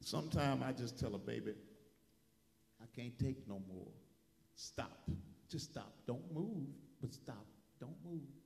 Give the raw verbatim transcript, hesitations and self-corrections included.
Sometimes I just tell a baby, I can't take no more. Stop. Just stop. Don't move, but stop. Don't move.